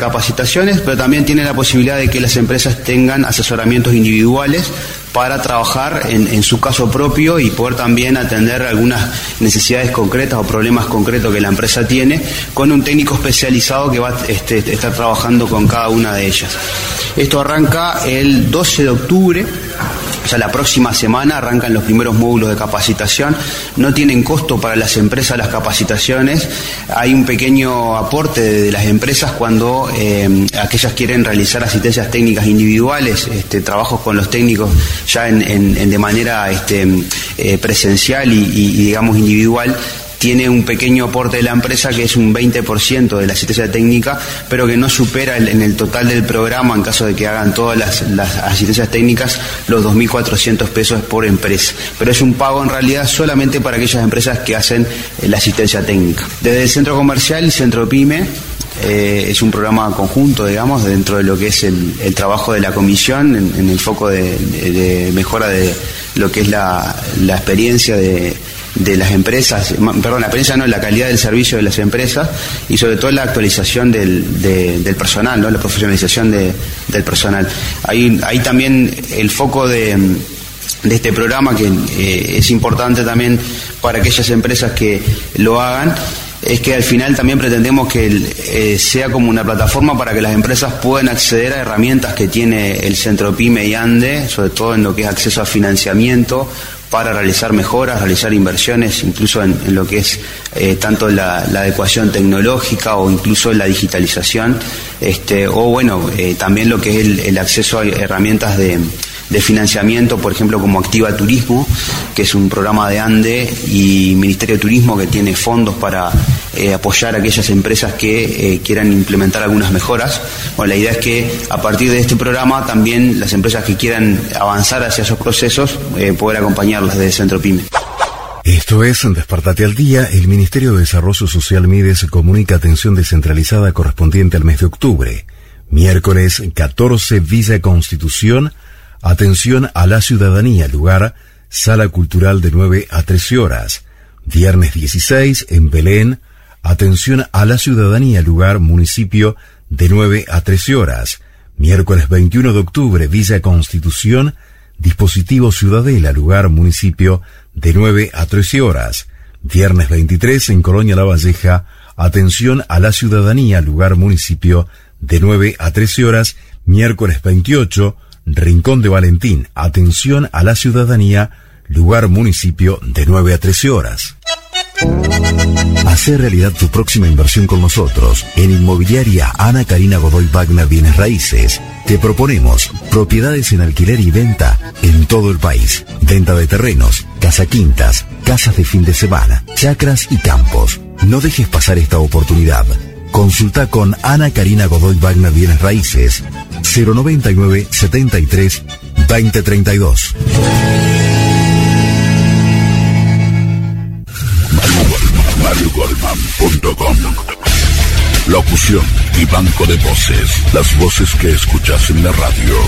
capacitaciones, pero también tiene la posibilidad de que las empresas tengan asesoramientos individuales para trabajar en su caso propio y poder también atender algunas necesidades concretas o problemas concretos que la empresa tiene con un técnico especializado que va a estar trabajando con cada una de ellas. Esto arranca el 12 de octubre. O sea, la próxima semana arrancan los primeros módulos de capacitación. No tienen costo para las empresas las capacitaciones. Hay un pequeño aporte de las empresas cuando aquellas quieren realizar asistencias técnicas individuales, trabajos con los técnicos ya de manera presencial y digamos individual. Tiene un pequeño aporte de la empresa que es un 20% de la asistencia técnica, pero que no supera en el total del programa, en caso de que hagan todas las asistencias técnicas, los 2.400 pesos por empresa. Pero es un pago en realidad solamente para aquellas empresas que hacen la asistencia técnica. Desde el Centro Comercial y Centro Pyme, es un programa conjunto, digamos, dentro de lo que es el trabajo de la comisión, en el foco de mejora de lo que es la experiencia de las empresas, perdón, la experiencia no, la calidad del servicio de las empresas y sobre todo la actualización del personal, ¿no? La profesionalización del personal. Hay también el foco de este programa que es importante también para aquellas empresas que lo hagan, es que al final también pretendemos que sea como una plataforma para que las empresas puedan acceder a herramientas que tiene el Centro Pyme y ANDE, sobre todo en lo que es acceso a financiamiento, para realizar mejoras, realizar inversiones, incluso en lo que es tanto la adecuación tecnológica o incluso la digitalización, o bueno, también lo que es el acceso a herramientas de financiamiento, por ejemplo, como Activa Turismo, que es un programa de ANDE y Ministerio de Turismo que tiene fondos para apoyar a aquellas empresas que quieran implementar algunas mejoras. Bueno, la idea es que a partir de este programa también las empresas que quieran avanzar hacia esos procesos poder acompañarlas desde el Centro Pyme. Esto es Despertate al Día. El Ministerio de Desarrollo Social Mides comunica atención descentralizada correspondiente al mes de octubre. Miércoles 14, Villa Constitución. Atención a la ciudadanía, lugar, Sala Cultural de 9 a 13 horas. Viernes 16, en Belén. Atención a la ciudadanía, lugar, municipio, de 9 a 13 horas. Miércoles 21 de octubre, Villa Constitución. Dispositivo Ciudadela, lugar, municipio, de 9 a 13 horas. Viernes 23, en Colonia La Valleja. Atención a la ciudadanía, lugar, municipio, de 9 a 13 horas. Miércoles 28, Rincón de Valentín, atención a la ciudadanía, lugar, municipio, de 9 a 13 horas. Hacer realidad tu próxima inversión con nosotros. En Inmobiliaria Ana Karina Godoy Wagner Bienes Raíces te proponemos propiedades en alquiler y venta en todo el país. Venta de terrenos, casa quintas, casas de fin de semana, chacras y campos. No dejes pasar esta oportunidad. Consulta con Ana Karina Godoy Wagner Bienes Raíces 099 73 2032. MarioGoldman.com. Locución y banco de voces. Las voces que escuchas en la radio.